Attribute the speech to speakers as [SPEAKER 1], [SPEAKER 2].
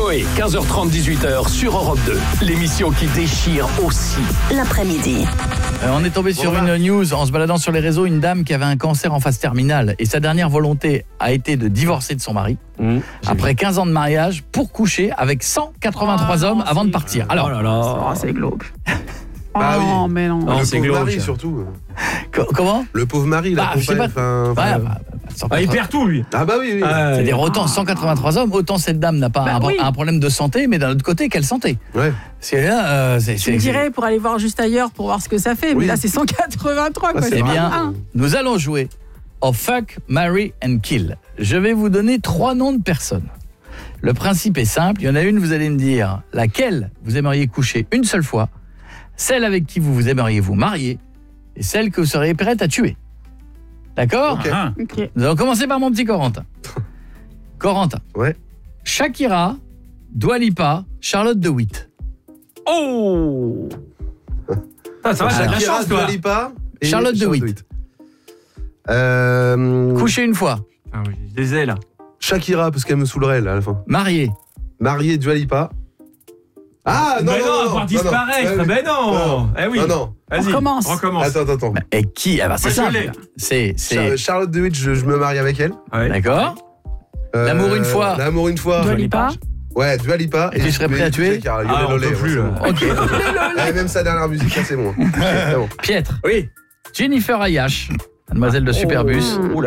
[SPEAKER 1] Coé, 15h30, 18h sur Europe 2. L'émission qui déchire aussi
[SPEAKER 2] l'après-midi.
[SPEAKER 3] On est tombé sur une news en se baladant sur les réseaux, une dame qui avait un cancer en phase terminale et sa dernière volonté a été de divorcer de son mari après 15 ans de mariage pour coucher avec 183 hommes avant de partir. Alors,
[SPEAKER 4] c'est glauque.
[SPEAKER 5] Ah oui.
[SPEAKER 4] Mais non.
[SPEAKER 5] Le
[SPEAKER 3] c'est
[SPEAKER 5] pauvre
[SPEAKER 3] glauque.
[SPEAKER 5] mari surtout.
[SPEAKER 3] Comment ?
[SPEAKER 5] Le pauvre mari, la compagne.
[SPEAKER 6] Il perd tout lui.
[SPEAKER 5] Ah bah oui.
[SPEAKER 3] C'est-à-dire autant 183 hommes, autant cette dame n'a pas un problème de santé, mais d'un autre côté, quelle santé ?
[SPEAKER 5] Ouais.
[SPEAKER 3] C'est là,
[SPEAKER 4] Je dirais pour aller voir juste ailleurs pour voir ce que ça fait, mais là c'est 183 quoi.
[SPEAKER 3] Eh bien, nous allons jouer au Fuck, Marry and Kill. Je vais vous donner 3 noms de personnes. Le principe est simple, il y en a une, vous allez me dire laquelle vous aimeriez coucher une seule fois, celle avec qui vous aimeriez vous marier et celle que vous seriez prête à tuer. D'accord ?
[SPEAKER 4] Ok.
[SPEAKER 3] Nous allons commencer par mon petit Corentin. Corentin.
[SPEAKER 5] Ouais.
[SPEAKER 3] Shakira, Dua Lipa, Charlotte de Witt.
[SPEAKER 6] Oh. Ça va, t'as de la
[SPEAKER 5] Shakira,
[SPEAKER 6] chance toi.
[SPEAKER 5] Dua Lipa et
[SPEAKER 3] Charlotte de Witt. Coucher une fois.
[SPEAKER 6] Ah oui, je les ai là.
[SPEAKER 5] Shakira, parce qu'elle me saoulerait là à la fin.
[SPEAKER 3] Marié.
[SPEAKER 5] Marié, Dua Lipa. Ah non,
[SPEAKER 6] mais non, voir disparaître. Mais non. Eh oui.
[SPEAKER 5] Non.
[SPEAKER 6] Vas-y.
[SPEAKER 4] Recommence.
[SPEAKER 5] Attends.
[SPEAKER 3] Et qui ? Ah bah c'est
[SPEAKER 6] Moi, je
[SPEAKER 3] simple.
[SPEAKER 6] l'ai.
[SPEAKER 3] C'est
[SPEAKER 5] Charlotte de Witt, je me marie avec elle.
[SPEAKER 6] Ouais.
[SPEAKER 3] D'accord. L'amour une fois.
[SPEAKER 5] L'amour une fois.
[SPEAKER 4] Dua Lipa.
[SPEAKER 5] Ouais, Dua Lipa.
[SPEAKER 3] Et tu serais prêt à tuer ?
[SPEAKER 6] Ah, on peut plus là.
[SPEAKER 3] OK.
[SPEAKER 5] Même sa dernière musique, ça c'est moi.
[SPEAKER 3] Pietre.
[SPEAKER 6] Oui.
[SPEAKER 3] Jennifer Ayash, mademoiselle de Superbus.